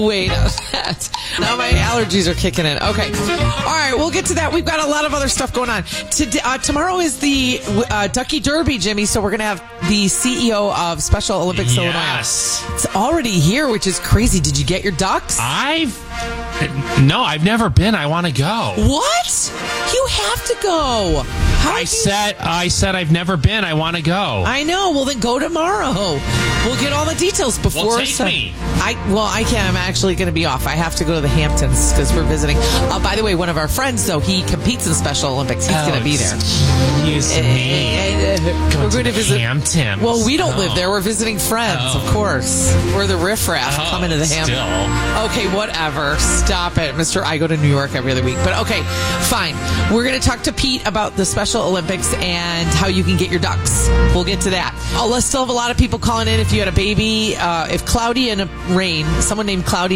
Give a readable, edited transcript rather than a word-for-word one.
Wait, now my allergies are kicking in. Okay. All right, we'll get to that. We've got a lot of other stuff going on. Tomorrow is the Ducky Derby, Jimmy, so we're going to have the CEO of Special Olympics Illinois. Yes. It's already here, which is crazy. Did you get your ducks? No, I've never been. I want to go. What? You have to go. I said I've never been. I want to go. I know. Well, then go tomorrow. We'll get all the details before. Well, take me. I can't. I'm actually going to be off. I have to go to the Hamptons because we're visiting. By the way, one of our friends, though, he competes in Special Olympics. He's going to be there. Excuse me. We're going to visit Hamptons. Well, we don't live there. We're visiting friends, of course. We're the riffraff coming to the Hamptons. Okay, whatever. Stop it, Mr. I go to New York every other week. But okay, fine. We're going to talk to Pete about the Special Olympics and how you can get your ducks. We'll get to that. Let's still have a lot of people calling in if you had a baby. If Cloudy and Rain, someone named Cloudy